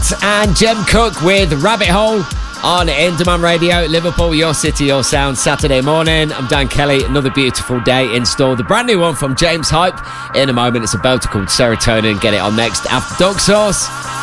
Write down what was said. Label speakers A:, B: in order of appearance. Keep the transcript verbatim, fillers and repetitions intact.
A: and Jem Cook with Rabbit Hole on In Demand Radio. Liverpool, your city, your sound. Saturday morning. I'm Dan Kelly. Another beautiful day in store. The brand new one from James Hype. In a moment, it's a belter called Serotonin. Get it on next after Dog Sauce.